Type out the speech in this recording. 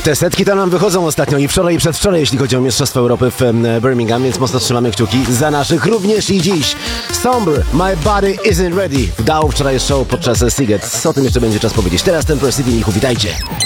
Te setki tam nam wychodzą ostatnio i wczoraj i przedwczoraj, jeśli chodzi o Mistrzostwo Europy w Birmingham, więc mocno trzymamy kciuki za naszych również i dziś. Somber, My Body Isn't Ready. Wdał wczoraj show podczas Seagate. O tym jeszcze będzie czas powiedzieć. Teraz Temper City, Michu, witajcie.